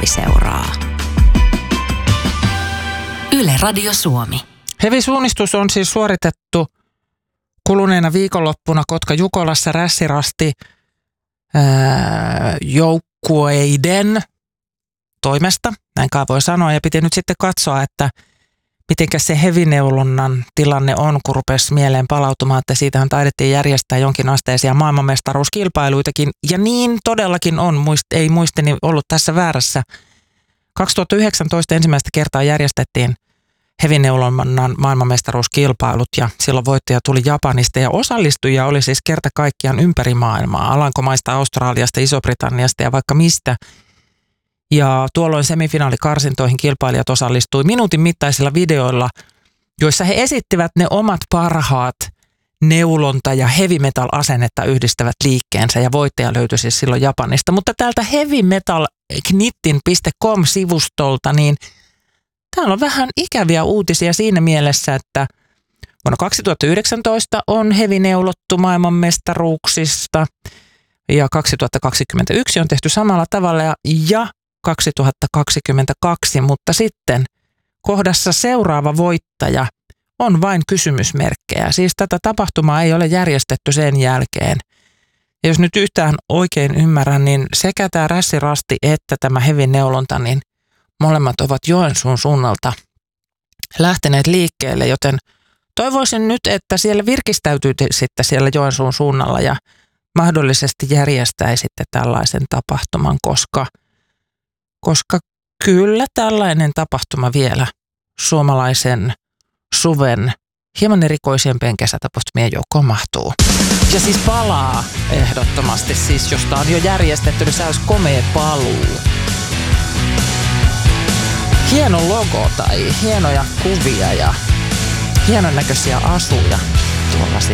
seuraa. Yle Radio Suomi. Hevisuunnistus on siis suoritettu kuluneena viikonloppuna Kotka-Jukolassa rässirasti joukkueiden toimesta, näin kai voi sanoa, ja piti nyt sitten katsoa, että mitenkä se hevineulonnan tilanne on, kun rupesi mieleen palautumaan, että siitähän taidettiin järjestää jonkinasteisia maailmanmestaruuskilpailuitakin, ja niin todellakin on, ei muistini ollut tässä väärässä. 2019 ensimmäistä kertaa järjestettiin hevineulonnan maailmanmestaruuskilpailut, ja silloin voittaja tuli Japanista, ja osallistujia oli siis kerta kaikkiaan ympäri maailmaa, Alankomaista, Australiasta, Iso-Britanniasta ja vaikka mistä. Ja tuolloin semifinaalikarsintoihin kilpailijat osallistui minuutin mittaisilla videoilla, joissa he esittivät ne omat parhaat neulonta- ja heavy metal-asennetta yhdistävät liikkeensä, ja voittaja löytyi siis silloin Japanista. Mutta täältä heavymetalknittin.com-sivustolta, niin täällä on vähän ikäviä uutisia siinä mielessä, että vuonna 2019 on hevineulottu maailmanmestaruuksista, ja 2021 on tehty samalla tavalla, ja 2022, mutta sitten kohdassa seuraava voittaja on vain kysymysmerkkejä. Siis tätä tapahtumaa ei ole järjestetty sen jälkeen. Ja jos nyt yhtään oikein ymmärrän, niin sekä tämä rässirasti että tämä hevineulonta, niin molemmat ovat Joensuun suunnalta lähteneet liikkeelle, joten toivoisin nyt, että siellä virkistäytyy sitten siellä Joensuun suunnalla ja mahdollisesti järjestäisitte tällaisen tapahtuman, koska kyllä tällainen tapahtuma vielä suomalaisen suven hieman erikoisempien kesätapahtumien joukkoon mahtuu. Ja siis palaa ehdottomasti, siis josta on jo järjestetty, niin se olisi komea paluu. Hieno logo tai hienoja kuvia ja hienon näköisiä asuja tuolla